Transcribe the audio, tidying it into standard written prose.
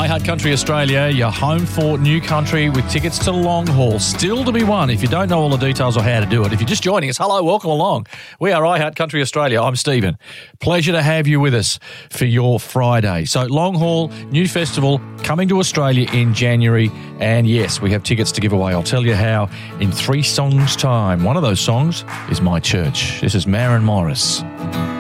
iHeart Country Australia, your home for new country with tickets to Long Haul. Still to be won. If you don't know all the details or how to do it, if you're just joining us, hello, welcome along. We are iHeart Country Australia. I'm Stephen. Pleasure to have you with us for your Friday. So Long Haul, new festival coming to Australia in January. And yes, we have tickets to give away. I'll tell you how in 3 songs' time. One of those songs is My Church. This is Maren Morris.